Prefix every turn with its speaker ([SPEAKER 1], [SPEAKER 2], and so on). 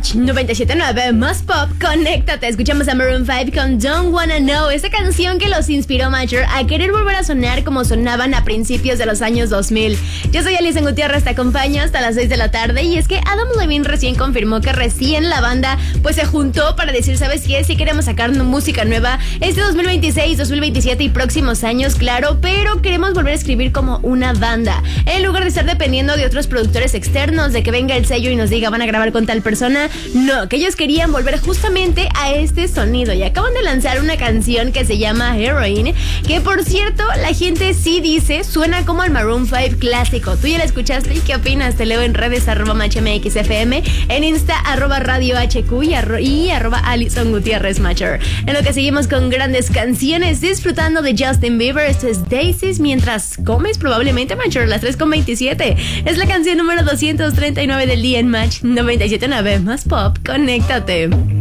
[SPEAKER 1] Match 97.9 más pop, conéctate. Escuchamos a Maroon 5 con Don't Wanna Know, esta canción que los inspiró, Matcher, a querer volver a sonar como sonaban a principios de los años 2000. Yo soy Alison Gutiérrez, te acompaño hasta las 6 de la tarde. Y es que Adam Levine recién confirmó que recién la banda pues se juntó para decir, ¿sabes qué? Si queremos sacar música nueva este 2026, 2027 y próximos años, claro, pero queremos volver a escribir como una banda, en lugar de estar dependiendo de otros productores externos, de que venga el sello y nos diga van a grabar con tal persona. No, que ellos querían volver justamente a este sonido y acaban de lanzar una canción que se llama Heroin, que por cierto la gente sí dice suena como el Maroon 5 clásico. ¿Tú ya la escuchaste y qué opinas? Te leo en redes @MatchMXFM, en Insta @RadioHQ y @Alison Gutiérrez Matcher. En lo que seguimos con grandes canciones, disfrutando de Justin Bieber. Esto es Daisies mientras comes probablemente, Matcher, las 3:27. Es la canción número 239 del día en Match 97.9 más pop, conéctate.